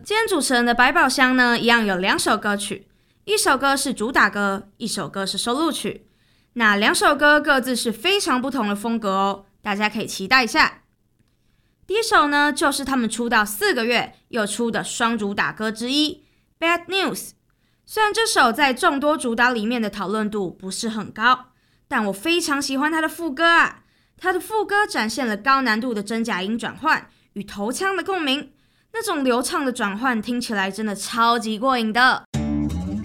今天主持人的百宝箱呢，一样有2首歌曲，一首歌是主打歌，一首歌是收录曲。那2首歌各自是非常不同的风格哦，大家可以期待一下。第一首呢，就是他们出道4个月又出的双主打歌之一《Bad News》。虽然这首在众多主打里面的讨论度不是很高，但我非常喜欢它的副歌啊！它的副歌展现了高难度的真假音转换与头腔的共鸣，那种流畅的转换听起来真的超级过瘾的。